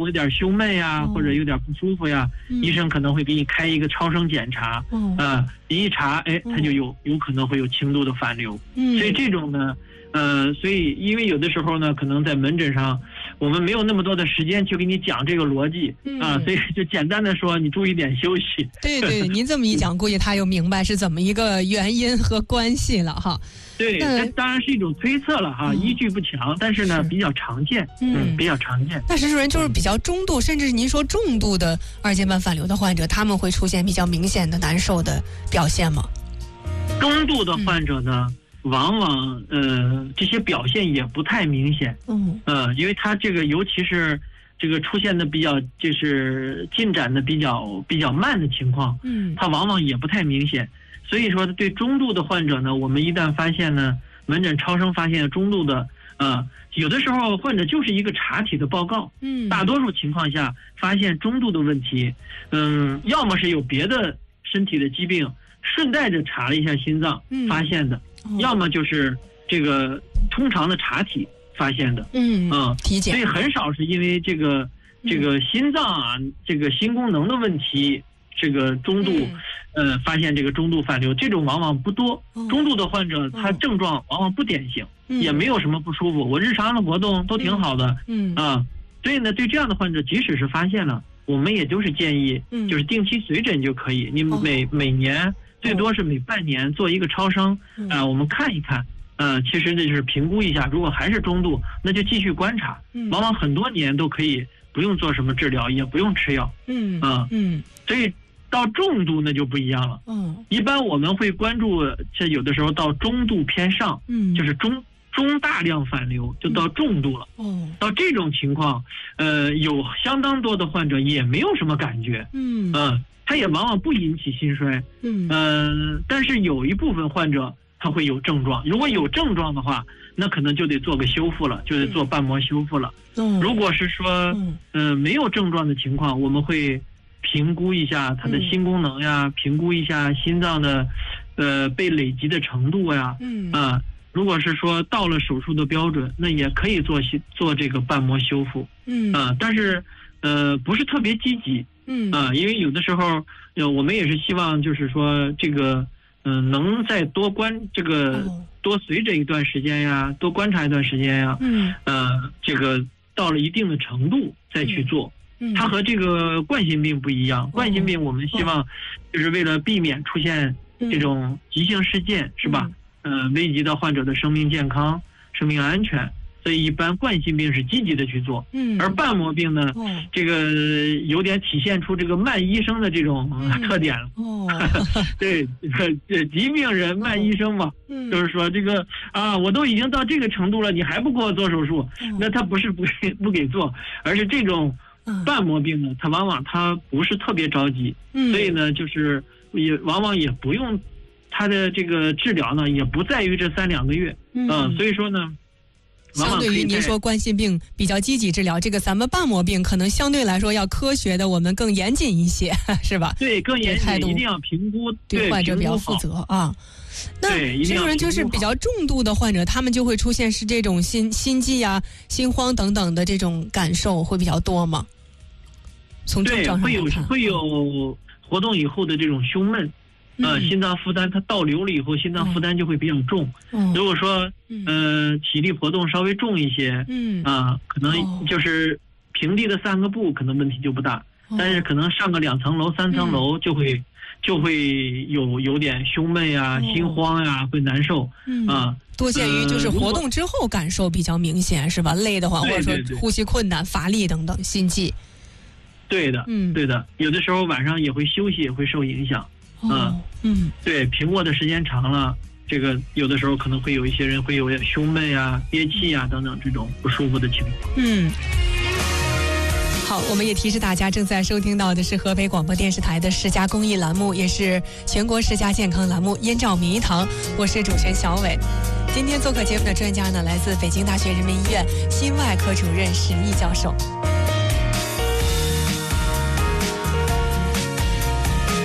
我有点胸闷呀，或者有点不舒服呀，医生可能会给你开一个超声检查，一查，哎，它就有可能会有轻度的反流。所以这种呢，所以因为有的时候呢，可能在门诊上我们没有那么多的时间去给你讲这个逻辑所以就简单的说，你注意点休息。 对，您这么一讲，估计他又明白是怎么一个原因和关系了哈。 对，这当然是一种推测了哈，依据不强，但是呢比较常见，比较常见。 那石主任就是比较中度，甚至是您说重度的二尖瓣反流的患者，他们会出现比较明显的难受的表现吗？ 中度的患者呢，往往这些表现也不太明显，因为他这个尤其是这个出现的比较就是进展的比较慢的情况，它往往也不太明显。所以说对中度的患者呢，我们一旦发现呢，门诊超声发现中度的，有的时候患者就是一个查体的报告，大多数情况下发现中度的问题，要么是有别的身体的疾病，顺带着查了一下心脏发现的，要么就是这个通常的查体发现的， 体检， 所以很少是因为这个心脏啊，这个心功能的问题，这个中度，发现这个中度反流，这种往往不多。中度的患者他症状往往不典型，也没有什么不舒服，我日常的活动都挺好的，所以呢，对这样的患者，即使是发现了，我们也就是建议，就是定期随诊就可以，你每年最多是每半年做一个超声，我们看一看。其实这就是评估一下，如果还是中度，那就继续观察，往往很多年都可以不用做什么治疗，也不用吃药，所以到重度那就不一样了，一般我们会关注，这有的时候到中度偏上，就是中大量反流就到重度了，到这种情况，有相当多的患者也没有什么感觉，他也往往不引起心衰，但是有一部分患者他会有症状，如果有症状的话，那可能就得做个修复了，就得做瓣膜修复了。如果是说没有症状的情况，我们会评估一下他的心功能呀，评估一下心脏的被累积的程度呀，如果是说到了手术的标准，那也可以做这个瓣膜修复，但是不是特别积极，因为有的时候我们也是希望就是说这个能再多多随着一段时间呀，多观察一段时间呀，这个到了一定的程度再去做。它和这个冠心病不一样，冠心病我们希望就是为了避免出现这种急性事件，是吧？危及到患者的生命健康、生命安全，所以一般冠心病是积极的去做。而瓣膜病呢，这个有点体现出这个慢医生的这种特点了。对，疾病人慢医生嘛，就是说这个我都已经到这个程度了，你还不给我做手术，那他不是不给做，而是这种瓣膜病呢，它往往它不是特别着急，所以呢，就是也往往也不用它的这个治疗呢，也不在于这3-2个月，所以说呢， 相对于您说冠心病比较积极治疗，这个咱们瓣膜病可能相对来说要科学的，我们更严谨一些，是吧？ 对，更严谨，一定要评估， 对患者比较负责啊。那这种人就是比较重度的患者，他们就会出现是这种心悸啊、心慌等等的这种感受会比较多吗？从症状上来看， 会有活动以后的这种胸闷，心脏负担它倒流了以后，心脏负担就会比较重。如果说体力活动稍微重一些，可能就是平地的散个步，可能问题就不大，但是可能上个2层楼、3层楼就会有点胸闷呀、心慌呀，会难受多见于就是活动之后感受比较明显，是吧？累得慌，或者说呼吸困难、乏力等等，心悸。 对的，对的，有的时候晚上也会休息，也会受影响。对，平卧的时间长了，这个有的时候可能会有一些人会有胸闷呀、憋气呀等等这种不舒服的情况。 好，我们也提示大家，正在收听到的是河北广播电视台的10佳公益栏目，也是全国10佳健康栏目《燕赵名医堂》，我是主持人小伟。今天做客节目的专家呢，来自北京大学人民医院心外科主任史毅教授。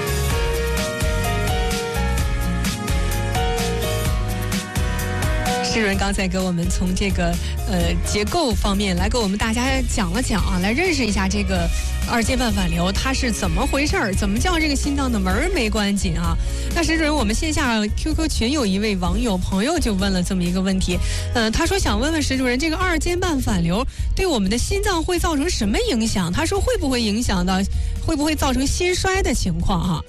史主任刚才给我们从这个结构方面来给我们大家讲了讲啊，来认识一下这个二尖瓣反流它是怎么回事儿，怎么叫这个心脏的门没关紧啊？那石主任，我们线下 QQ 群有一位网友朋友就问了这么一个问题，他说想问问石主任，这个二尖瓣反流对我们的心脏会造成什么影响？他说会不会影响到，会不会造成心衰的情况哈？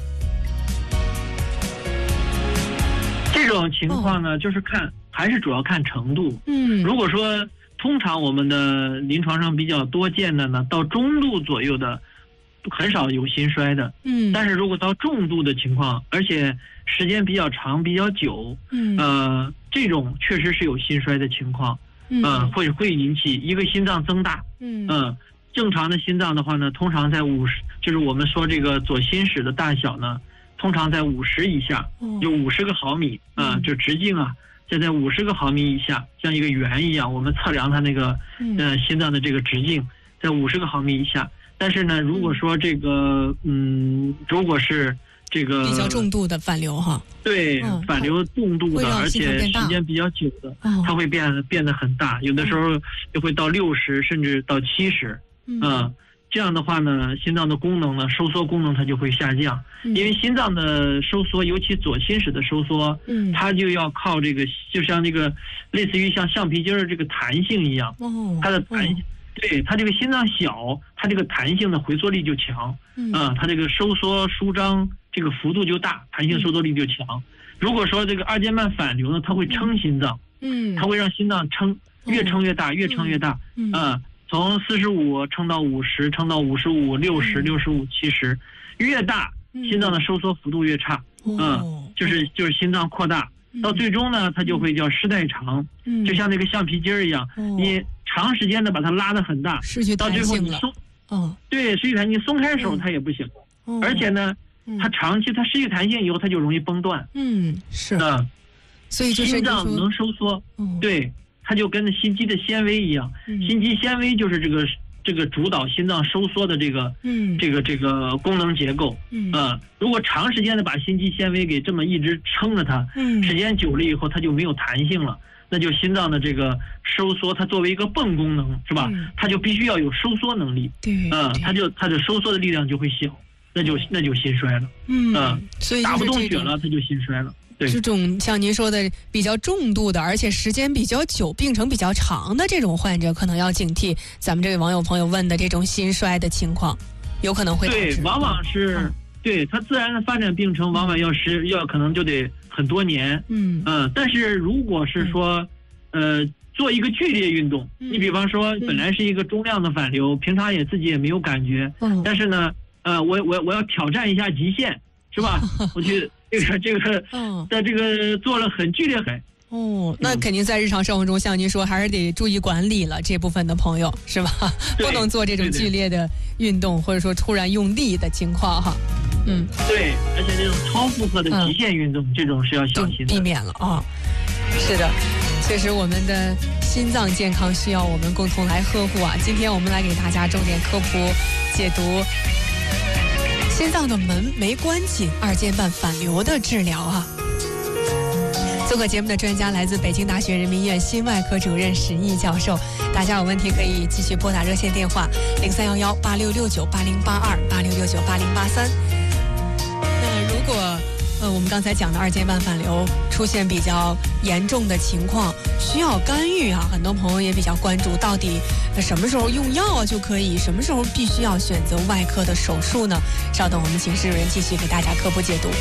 这种情况呢，就是还是主要看程度。如果说通常我们的临床上比较多见的呢，到中度左右的很少有心衰的。但是如果到重度的情况，而且时间比较长、比较久，这种确实是有心衰的情况。会引起一个心脏增大。正常的心脏的话呢，通常在50，就是我们说这个左心室的大小呢，通常在50以下，有50个毫米就直径啊，就在50个毫米以下，像一个圆一样，我们测量它那个心脏的这个直径在50个毫米以下。但是呢，如果说这个如果是这个比较重度的反流哈， 对，反流重度的，而且时间比较久的，它会变得很大，有的时候就会到60甚至到70。这样的话呢，心脏的功能呢，收缩功能它就会下降。因为心脏的收缩，尤其左心室的收缩，它就要靠这个，就像这个类似于像橡皮筋的这个弹性一样。它的弹性，对，它这个心脏小，它这个弹性的回缩力就强。它这个收缩舒张这个幅度就大，弹性收缩力就强。如果说这个二尖瓣反流呢，它会撑心脏，它会让心脏越撑越大，越撑越大。从45撑到50，撑到55、60、65、70，越大心脏的收缩幅度越差。就是心脏扩大，到最终呢，它就会叫失代偿。就像那个橡皮筋一样，你长时间的把它拉得很大，到最后你松，对，失去弹性，你松开手它也不行。而且呢，它长期它失去弹性以后，它就容易崩断。 是所以就是心脏能收缩，对。它就跟心肌的纤维一样，心肌纤维就是这个主导心脏收缩的这个功能结构。如果长时间的把心肌纤维给这么一直撑着它，时间久了以后它就没有弹性了，那就心脏的这个收缩，它作为一个泵功能是吧？它就必须要有收缩能力。它的收缩的力量就会小，那就心衰了。 所以打不动血了，它就心衰了。 这种像您说的比较重度的，而且时间比较久、病程比较长的这种患者，可能要警惕咱们这位网友朋友问的这种心衰的情况，有可能会导致。 对，往往是对它自然的发展病程，往往要可能就得很多年。但是如果是说做一个剧烈运动，你比方说本来是一个中量的反流，平常自己也没有感觉，但是呢，我要挑战一下极限，是吧？我去。这个在这个做了很剧烈那肯定在日常生活中，像您说，还是得注意管理了。这部分的朋友是吧？不能做这种剧烈的运动，或者说突然用力的情况哈。 对，而且这种超负荷的极限运动，这种是要小心的， 避免了啊。是的，确实我们的心脏健康需要我们共同来呵护啊。今天我们来给大家重点科普解读心脏的门没关紧，二尖瓣反流的治疗啊。做客节目的专家来自北京大学人民医院心外科主任史毅教授。大家有问题可以继续拨打热线电话03118669808286698083。那如果我们刚才讲的二尖瓣反流出现比较严重的情况，需要干预啊，很多朋友也比较关注，到底什么时候用药就可以，什么时候必须要选择外科的手术呢？稍等，我们请施主任继续给大家科普解读。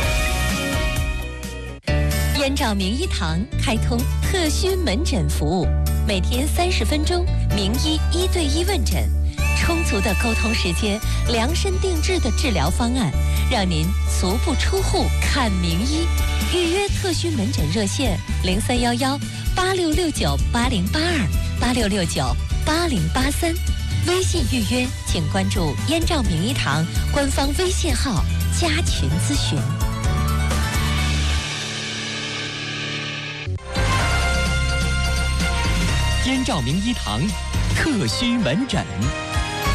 燕赵名医堂开通特需门诊服务，每天30分钟，名医1对1问诊，充足的沟通时间，量身定制的治疗方案，让您足不出户看名医。预约特需门诊热线03118669808286698083，微信预约请关注燕赵名医堂官方微信号加群咨询。 燕赵名医堂特需门诊。